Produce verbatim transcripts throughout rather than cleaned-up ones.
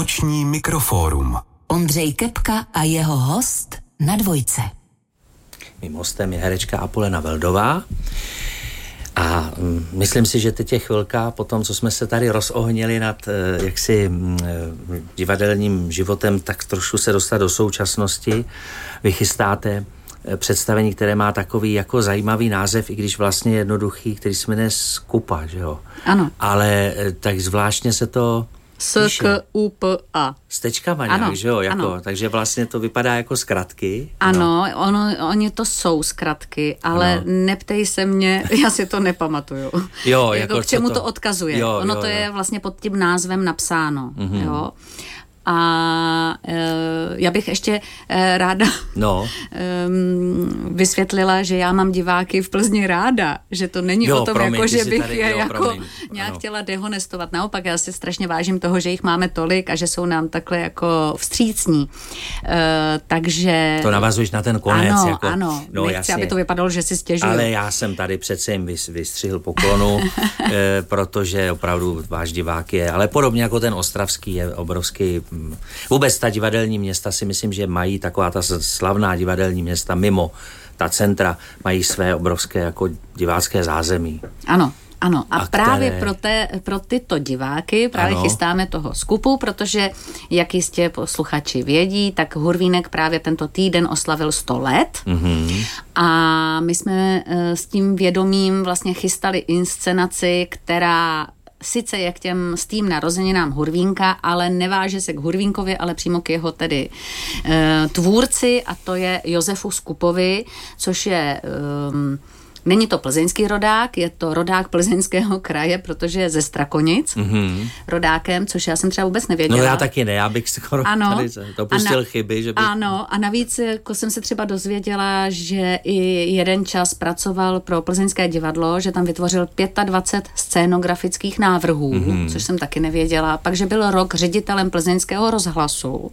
Noční mikrofórum. Ondřej Kepka a jeho host na Dvojce. Mým hostem je herečka Apolena Veldová. A mm, myslím si, že teď je chvilka po tom, co jsme se tady rozohnili nad e, jaksi m, e, divadelním životem, tak trošku se dostat do současnosti. Vy chystáte e, představení, které má takový jako zajímavý název, i když vlastně jednoduchý, který se jmenuje Skupa, že jo? Ano. Ale e, tak zvláštně se to S K U P A. S tečkama nějak, ano, že jo? Jako, ano. Takže vlastně to vypadá jako zkratky. Ano, no. ono, oni to jsou zkratky, ale ano. Neptej se mě, já si to nepamatuju. Jo, jako, jako k čemu to, to odkazuje. Jo, ono jo, to jo. je vlastně pod tím názvem napsáno. Mm-hmm. Jo. A e, já bych ještě e, ráda no. e, vysvětlila, že já mám diváky v Plzni ráda, že to není jo, o tom, promiň, jako, že bych tady, je jo, jako promiň. nějak ano. chtěla dehonestovat. Naopak, já si strašně vážím toho, že jich máme tolik a že jsou nám takhle jako vstřícní. E, takže... To navazuješ na ten konec. Ano, jako, ano. No, Nechci, jasně. aby to vypadalo, že si stěžuju. Ale já jsem tady přece jim vystřihl poklonu, e, protože opravdu váš divák je, ale podobně jako ten ostravský je obrovský. Vůbec ta divadelní města si myslím, že mají taková ta slavná divadelní města mimo ta centra, mají své obrovské jako divácké zázemí. Ano. Ano, a, a právě které... pro, té, pro tyto diváky právě ano. chystáme toho Skupu, protože, jak jistě posluchači vědí, tak Hurvínek právě tento týden oslavil sto let mm-hmm. a my jsme s tím vědomím vlastně chystali inscenaci, která sice je k těm s tím narozeninám Hurvínka, ale neváže se k Hurvínkovi, ale přímo k jeho tedy e, tvůrci, a to je Josefu Skupovi, což je... E, Není to plzeňský rodák, je to rodák Plzeňského kraje, protože je ze Strakonic mm-hmm. rodákem, což já jsem třeba vůbec nevěděla. No já taky ne, já bych skoro ano, tady dopustil na, chyby. Že bych... Ano, a navíc jako jsem se třeba dozvěděla, že i jeden čas pracoval pro Plzeňské divadlo, že tam vytvořil dvacet pět scénografických návrhů, mm-hmm. což jsem taky nevěděla. Pak, že byl rok ředitelem Plzeňského rozhlasu.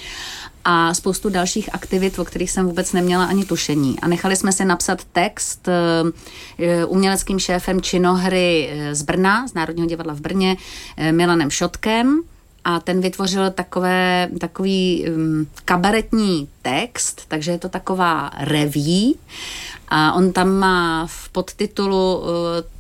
A spoustu dalších aktivit, o kterých jsem vůbec neměla ani tušení. A nechali jsme si napsat text uh, uměleckým šéfem činohry z Brna, z Národního divadla v Brně, uh, Milanem Šotkem. A ten vytvořil takové, takový um, kabaretní text, takže je to taková reví. A on tam má v podtitulu uh,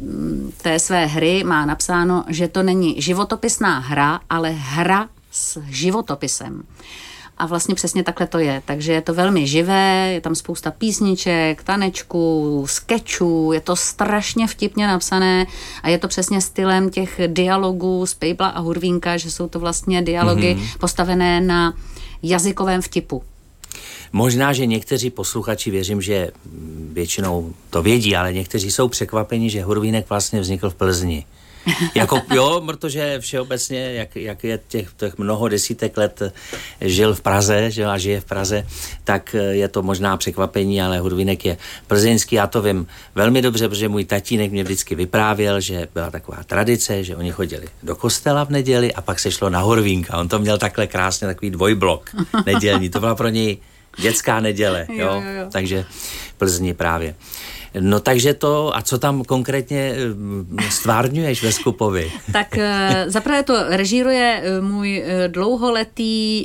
té své hry má napsáno, že to není životopisná hra, ale hra s životopisem. A vlastně přesně takhle to je. Takže je to velmi živé, je tam spousta písniček, tanečků, skečů, je to strašně vtipně napsané a je to přesně stylem těch dialogů z Pejbla a Hurvínka, že jsou to vlastně dialogy mm-hmm. postavené na jazykovém vtipu. Možná, že někteří posluchači, věřím, že většinou to vědí, ale někteří jsou překvapeni, že Hurvínek vlastně vznikl v Plzni. Jako jo, protože všeobecně, jak, jak je těch, těch mnoho desítek let žil v Praze, že a žije v Praze, tak je to možná překvapení, ale Hurvínek je plzeňský, já to vím velmi dobře, protože můj tatínek mě vždycky vyprávěl, že byla taková tradice, že oni chodili do kostela v neděli a pak se šlo na Hurvínka. On to měl takhle krásně, takový dvojblok nedělní, to byla pro něj dětská neděle, jo, jo, jo, jo. Takže Plzni právě. No takže to, a co tam konkrétně stvárňuješ ve Skupovi? Tak zaprvé to režíruje můj dlouholetý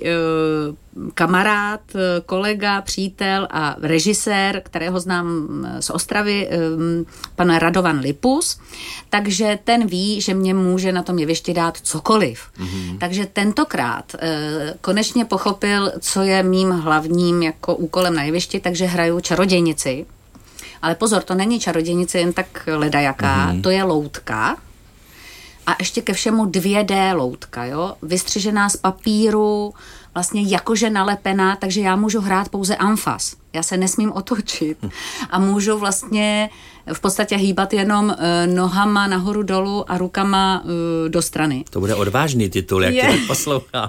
kamarád, kolega, přítel a režisér, kterého znám z Ostravy, pan Radovan Lipus, takže ten ví, že mě může na tom jevišti dát cokoliv. Mm-hmm. Takže tentokrát konečně pochopil, co je mým hlavním jako úkolem na jevišti, takže hraju čarodějnici. Ale pozor, to není čarodějnice jen tak ledajaká, mm-hmm. to je loutka a ještě ke všemu dvě dé loutka, jo, vystřižená z papíru, vlastně jakože nalepená, takže já můžu hrát pouze anfas. Já se nesmím otočit a můžu vlastně v podstatě hýbat jenom nohama nahoru dolů a rukama do strany. To bude odvážný titul, jak tě tak poslouchám.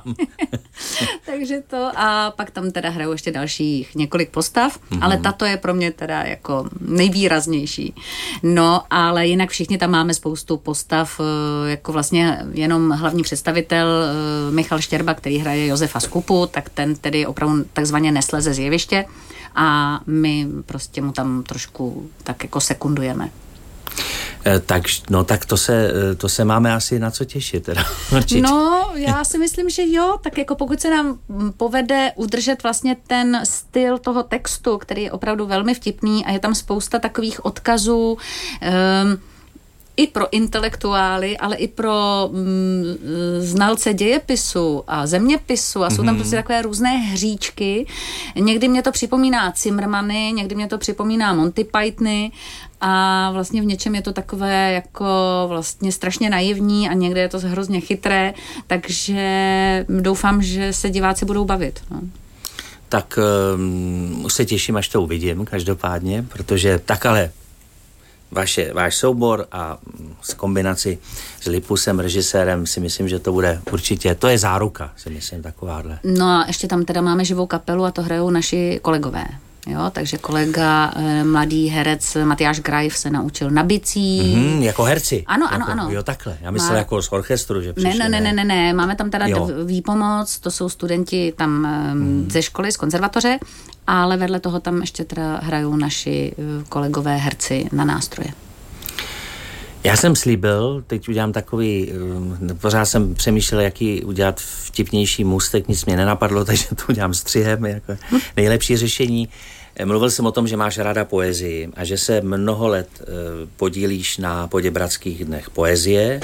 Takže to a pak tam teda hraju ještě dalších několik postav, mm-hmm. ale tato je pro mě teda jako nejvýraznější. No, ale jinak všichni tam máme spoustu postav, jako vlastně jenom hlavní představitel Michal Štěrba, který hraje Josefa Skupu, tak ten tedy opravdu takzvaně nesleze z jeviště a my prostě mu tam trošku tak jako sekundujeme. E, tak, no tak to se, to se máme asi na co těšit. Teda. No, já si myslím, že jo, tak jako pokud se nám povede udržet vlastně ten styl toho textu, který je opravdu velmi vtipný a je tam spousta takových odkazů, um, i pro intelektuály, ale i pro mm, znalce dějepisu a zeměpisu a jsou tam mm-hmm. prostě takové různé hříčky. Někdy mě to připomíná Zimmermany, někdy mě to připomíná Monty Pythony a vlastně v něčem je to takové jako vlastně strašně naivní a někde je to hrozně chytré, takže doufám, že se diváci budou bavit. No. Tak um, už se těším, až to uvidím každopádně, protože tak ale Vaše, váš soubor a s kombinaci s Lipusem, režisérem, si myslím, že to bude určitě, to je záruka, si myslím, takováhle. No a ještě tam teda máme živou kapelu a to hrajou naši kolegové. Jo, takže kolega, eh, mladý herec Matyáš Grajf se naučil na bicí. Mm-hmm, jako herci? Ano, jako, ano, ano. Jo, takhle. Já myslel Má... jako z orchestru, že přišli. Ne, ne, ne, ne, ne, máme tam teda jo. výpomoc, to jsou studenti tam mm. ze školy, z konzervatoře, ale vedle toho tam ještě teda hrajou naši kolegové herci na nástroje. Já jsem slíbil, teď udělám takový, pořád jsem přemýšlel, jaký udělat vtipnější můstek, nic mě nenapadlo, takže to udělám střihem, jako nejlepší řešení. Mluvil jsem o tom, že máš ráda poezii a že se mnoho let podílíš na Poděbradských dnech poezie.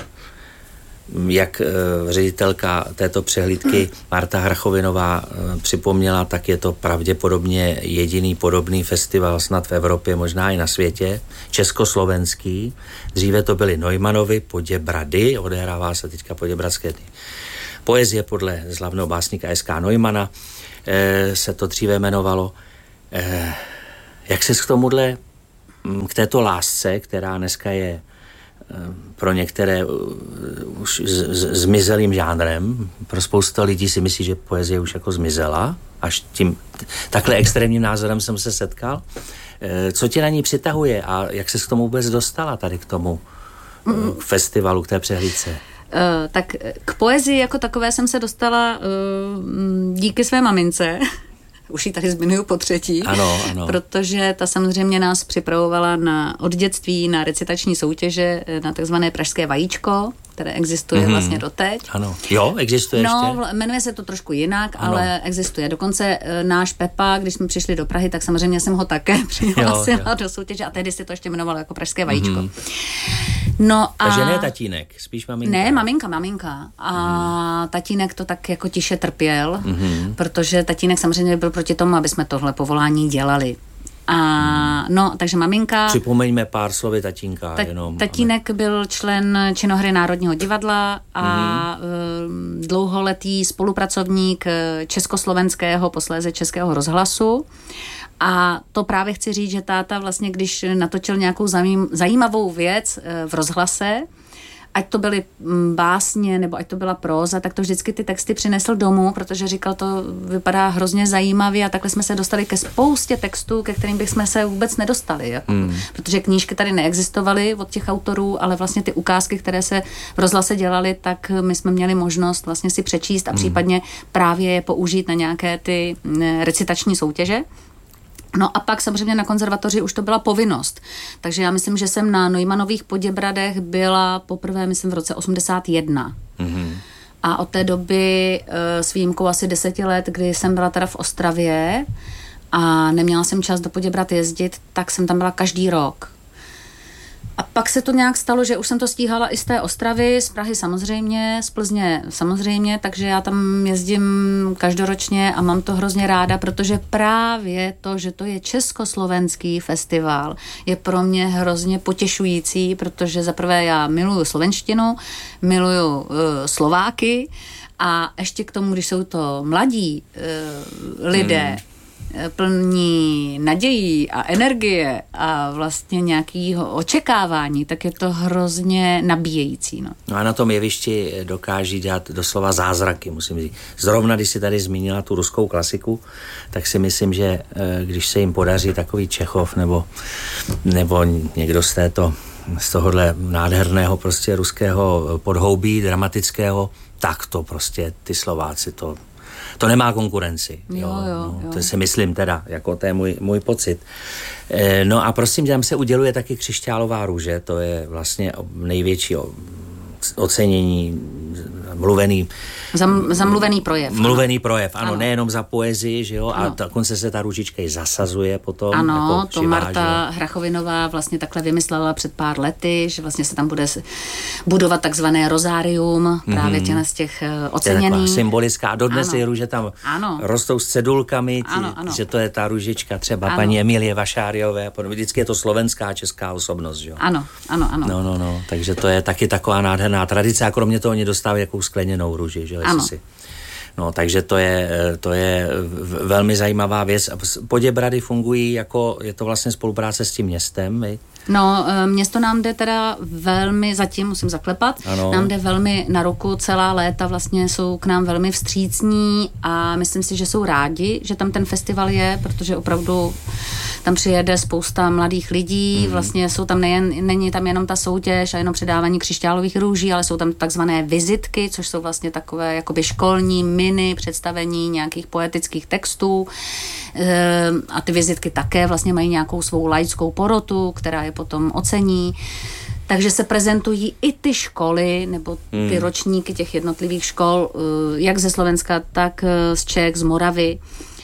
Jak ředitelka této přehlídky Marta Hrachovinová připomněla, tak je to pravděpodobně jediný podobný festival snad v Evropě, možná i na světě, československý. Dříve to byly Neumannovy Poděbrady, odehrává se teďka Poděbradské dny poezie podle slavného básníka S K Neumana, se to dříve jmenovalo. Jak ses k tomuhle, k této lásce, která dneska je pro některé už zmizelým žánrem, pro spoustu lidí si myslí, že poezie už jako zmizela, až tím takhle extrémním názorem jsem se setkal. Co tě na ní přitahuje a jak ses k tomu vůbec dostala tady k tomu mm. festivalu, k té přehlídce? Uh, tak k poezii jako takové jsem se dostala uh, díky své mamince. Už ji tady zmiňuji po třetí, ano, ano. Protože ta samozřejmě nás připravovala na, od dětství na recitační soutěže, na takzvané Pražské vajíčko, které existuje mm-hmm. vlastně doteď. Ano. Jo, existuje no, ještě? No, jmenuje se to trošku jinak, ano. ale existuje. Dokonce e, náš Pepa, když jsme přišli do Prahy, tak samozřejmě jsem ho také přihlásila jo, jo. do soutěže a tehdy si to ještě jmenovalo jako Pražské vajíčko. Mm-hmm. No a... Takže ne tatínek, spíš maminka. Ne, maminka, maminka. A mm. tatínek to tak jako tiše trpěl, mm-hmm. protože tatínek samozřejmě byl proti tomu, aby jsme tohle povolání dělali. A no, takže maminka... Připomeňme pár slovy tatínka. Ta, jenom, tatínek ale... byl člen činohry Národního divadla a mm-hmm. dlouholetý spolupracovník československého, posléze Českého rozhlasu. A to právě chci říct, že táta vlastně, když natočil nějakou zajímavou věc v rozhlase, ať to byly básně, nebo ať to byla próza, tak to vždycky ty texty přinesl domů, protože říkal, to vypadá hrozně zajímavě a takhle jsme se dostali ke spoustě textů, ke kterým bychom se vůbec nedostali. Jako. Mm. Protože knížky tady neexistovaly od těch autorů, ale vlastně ty ukázky, které se v rozhlase dělaly, tak my jsme měli možnost vlastně si přečíst a mm. případně právě je použít na nějaké ty recitační soutěže. No a pak samozřejmě na konzervatoři už to byla povinnost. Takže já myslím, že jsem na Neumannových Poděbradech byla poprvé, myslím, v roce osmdesát jedna. Mm-hmm. A od té doby s výjimkou asi deseti let, kdy jsem byla teda v Ostravě a neměla jsem čas do Poděbrad jezdit, tak jsem tam byla každý rok. A pak se to nějak stalo, že už jsem to stíhala i z té Ostravy, z Prahy samozřejmě, z Plzně samozřejmě, takže já tam jezdím každoročně a mám to hrozně ráda, protože právě to, že to je československý festival, je pro mě hrozně potěšující, protože zaprvé já miluju slovenštinu, miluju uh, Slováky a ještě k tomu, když jsou to mladí uh, lidé, hmm. plní nadějí a energie a vlastně nějakého očekávání, tak je to hrozně nabíjející. No. no a na tom jevišti dokáží dělat doslova zázraky, musím říct. Zrovna, když si tady zmínila tu ruskou klasiku, tak si myslím, že když se jim podaří takový Čechov nebo, nebo někdo z této z tohohle nádherného prostě ruského podhoubí, dramatického, tak to prostě ty Slováci to to nemá konkurenci. Jo, jo, no, jo. To si myslím teda, jako to je můj, můj pocit. E, no a prosím, tam se uděluje taky křišťálová růže, to je vlastně největší ocenění, mluvený... Zam, zamluvený projev. Mluvený ano. projev, ano, ano, nejenom za poezii, že jo, ano. A dokonce se ta růžička i zasazuje potom. Ano, jako to přivá, Marta že? Hrachovinová vlastně takhle vymyslela před pár lety, že vlastně se tam bude budovat takzvané rozárium právě mm-hmm. z těch oceněných. To je symbolická, a dodnes je růže tam ano. rostou s cedulkami, tí, ano, ano. že to je ta růžička třeba ano. paní Emilie Vašáriové, vždycky je to slovenská česká osobnost, že jo. Ano, ano, ano. No, no, no, takže to je taky taková nádherná tradice a kromě toho oni dostávají jakou skleněnou růži, že jo, si. No, takže to je, to je velmi zajímavá věc. Poděbrady fungují jako, je to vlastně spolupráce s tím městem, vy? No, město nám jde teda velmi, zatím musím zaklepat, ano. nám jde velmi na ruku, celá léta vlastně jsou k nám velmi vstřícní a myslím si, že jsou rádi, že tam ten festival je, protože opravdu tam přijede spousta mladých lidí, mm. vlastně jsou tam nejen, není tam jenom ta soutěž a jenom předávání křišťálových růží, ale jsou tam takzvané vizitky, což jsou vlastně takové jakoby školní mini představení nějakých poetických textů a ty vizitky také vlastně mají nějakou svou laickou porotu, která je potom ocení. Takže se prezentují i ty školy, nebo ty hmm. ročníky těch jednotlivých škol, jak ze Slovenska, tak z Čech, z Moravy.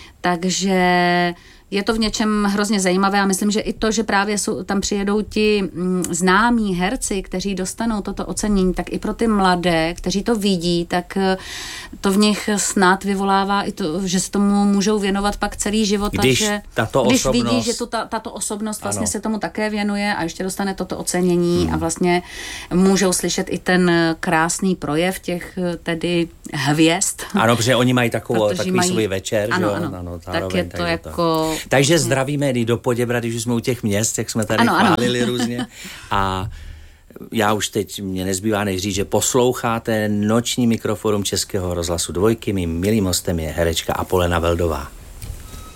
Takže je to v něčem hrozně zajímavé a myslím, že i to, že právě jsou, tam přijedou ti mm, známí herci, kteří dostanou toto ocenění, tak i pro ty mladé, kteří to vidí, tak to v nich snad vyvolává i to, že se tomu můžou věnovat pak celý život. Když, takže, tato když osobnost... vidí, že to, ta, tato osobnost vlastně ano. se tomu také věnuje a ještě dostane toto ocenění hmm. a vlastně můžou slyšet i ten krásný projev těch tedy hvězd. Ano, protože oni mají takovou, takový mají... svůj večer. Ano, že? ano. ano tak je to jako... To. Takže zdravíme i do Poděbrady, když jsme u těch měst, jak jsme tady ano, chválili ano. různě. A já už teď mě nezbývá než říct, že posloucháte noční mikroforum Českého rozhlasu Dvojky. Mým milým hostem je herečka Apolena Veldová.